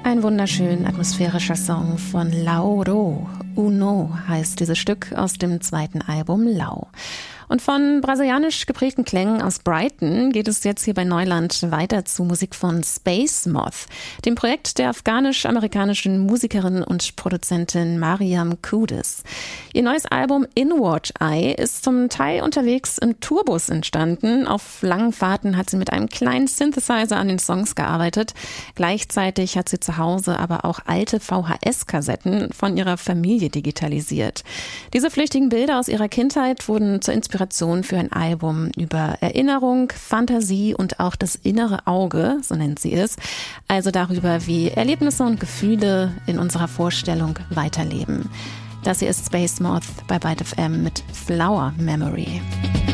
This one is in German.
Ein wunderschön atmosphärischer Song von Lauro. Uno heißt dieses Stück aus dem zweiten Album Lau. Und von brasilianisch geprägten Klängen aus Brighton geht es jetzt hier bei Neuland weiter zu Musik von Space Moth, dem Projekt der afghanisch-amerikanischen Musikerin und Produzentin Mariam Kudis. Ihr neues Album Inward Eye ist zum Teil unterwegs im Tourbus entstanden. Auf langen Fahrten hat sie mit einem kleinen Synthesizer an den Songs gearbeitet. Gleichzeitig hat sie zu Hause aber auch alte VHS-Kassetten von ihrer Familie digitalisiert. Diese flüchtigen Bilder aus ihrer Kindheit wurden zur Inspiration für ein Album über Erinnerung, Fantasie und auch das innere Auge, so nennt sie es. Also darüber, wie Erlebnisse und Gefühle in unserer Vorstellung weiterleben. Das hier ist Space Moth bei Byte FM mit Flower Memory.